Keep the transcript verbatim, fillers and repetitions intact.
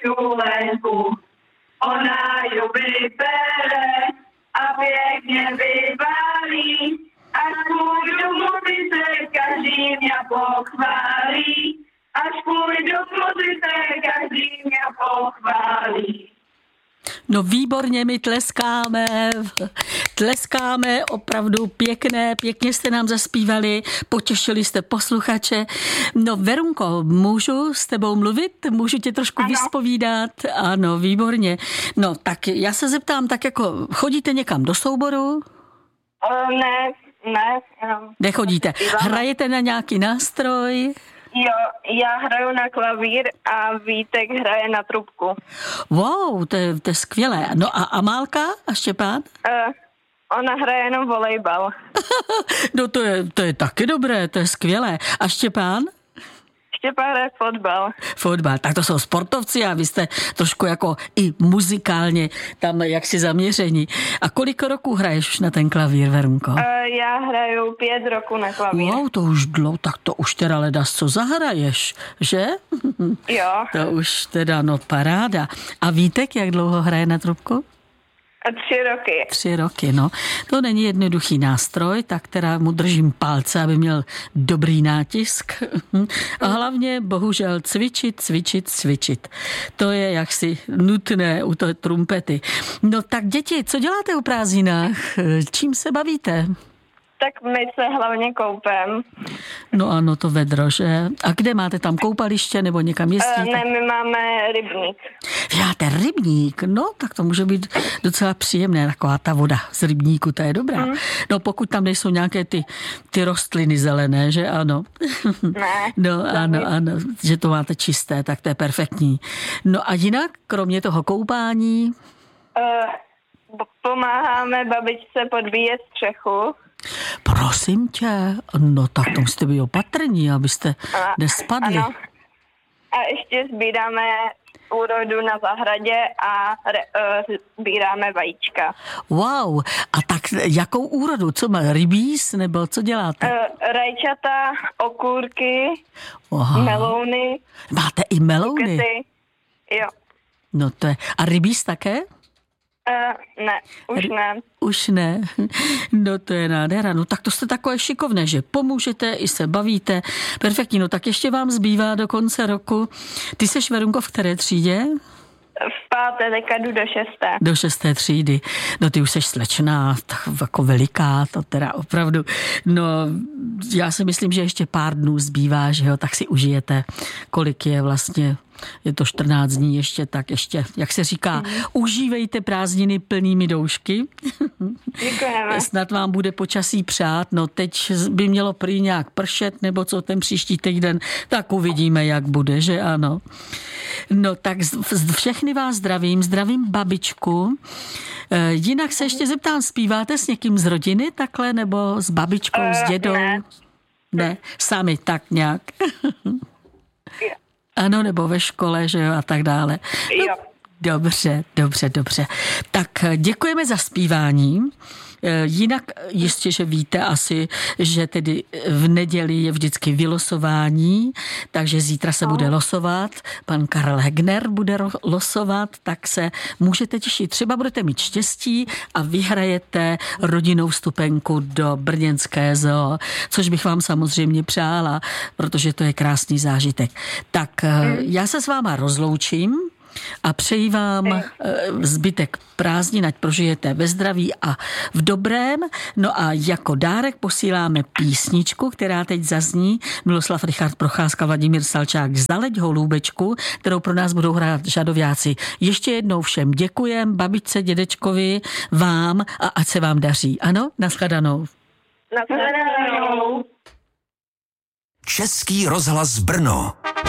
šulenku. Ona ju vybere a pěkně vybalí. Až půjdu k muzice, každý mě pochválí. Až půjdu k muzice, každý mě pochválí. No výborně, my tleskáme, tleskáme, opravdu pěkné, pěkně jste nám zaspívali, potěšili jste posluchače. No Verunko, můžu s tebou mluvit? Můžu tě trošku ano. vyspovídat? Ano, výborně. No tak já se zeptám, tak jako chodíte někam do souboru? Uh, ne, ne. Jenom. Nechodíte. Hrajete na nějaký nástroj? Jo, já hraju na klavír a Vítek hraje na trubku. Wow, to je, to je skvělé. No a Amálka a Štěpán? Uh, ona hraje jenom volejbal. No to je, to je taky dobré, to je skvělé. A Štěpán? Štěpán hraje fotbal. Fotbal, tak to jsou sportovci a vy jste trošku jako i muzikálně tam jaksi zaměření. A kolik roků hraješ už na ten klavír, Verunko? Uh, já hraju pět roků na klavír. Wow, to už dlouho, tak to už teda ledas co zahraješ, že? Jo. To už teda, no paráda. A Vítek, jak dlouho hraje na trubku? Tři roky. Tři roky, no. To není jednoduchý nástroj, tak teda mu držím palce, aby měl dobrý nátisk. A hlavně, bohužel, cvičit, cvičit, cvičit. To je jaksi nutné u té trumpety. No tak děti, co děláte o prázdninách? Čím se bavíte? Tak my se hlavně koupem. No ano, to vedro, že? A kde máte tam koupaliště nebo někam jezdíte? Uh, ne, my máme rybník. Máte rybník? No, tak to může být docela příjemné, taková ta voda z rybníku, ta je dobrá. Mm. No, pokud tam nejsou nějaké ty, ty rostliny zelené, že ano? Ne. No, ano, ano, že to máte čisté, tak to je perfektní. No a jinak, kromě toho koupání? Uh, pomáháme babičce podbíjet střechu. Prosím tě, no tak to musíte být opatrní, abyste a, nespadli. Ano. A ještě sbíráme úrodu na zahradě a re, uh, sbíráme vajíčka. Wow, a tak jakou úrodu? Co má, rybíz nebo co děláte? Uh, rajčata, okurky, Aha. melouny. Máte i melouny? Kukety. Jo. No to je, a rybíz také? Uh, ne, už ne. Už ne. No to je nádhera. No tak to jste takové šikovné, že pomůžete, i se bavíte. Perfektní, no tak ještě vám zbývá do konce roku. Ty seš, Verunko, v které třídě? V páté, teďka jdu do šesté. Do šesté třídy. No ty už seš slečná, tak jako veliká, to teda opravdu. No já si myslím, že ještě pár dnů zbývá, že jo, tak si užijete, kolik je vlastně, je to čtrnáct dní ještě, tak ještě, jak se říká, mm. užívejte prázdniny plnými doušky. Děkujeme. Snad vám bude počasí přát, no teď by mělo prý nějak pršet, nebo co ten příští týden, tak uvidíme, jak bude, že ano. No tak všechny vás zdravím, zdravím babičku. Jinak se ještě zeptám, zpíváte s někým z rodiny takhle, nebo s babičkou, uh, s dědou? Ne. Ne, sami tak nějak. Jo. Ano, nebo ve škole, že jo, a tak dále. No, jo. Dobře, dobře, dobře. Tak děkujeme za zpívání. Jinak jistě, že víte asi, že tedy v neděli je vždycky vylosování, takže zítra se bude losovat, pan Karel Hegner bude losovat, tak se můžete těšit. Třeba budete mít štěstí a vyhrajete rodinnou vstupenku do brněnské zoo, což bych vám samozřejmě přála, protože to je krásný zážitek. Tak já se s váma rozloučím a přeji vám zbytek prázdnin, ať prožijete ve zdraví a v dobrém. No a jako dárek posíláme písničku, která teď zazní. Miloslav Richard Procházka, Vladimír Salčák, Zaleď holůbečku, kterou pro nás budou hrát žadováci. Ještě jednou všem děkujem, babičce, dědečkovi, vám a ať se vám daří. Ano, nashledanou. Nashledanou. Český rozhlas Brno.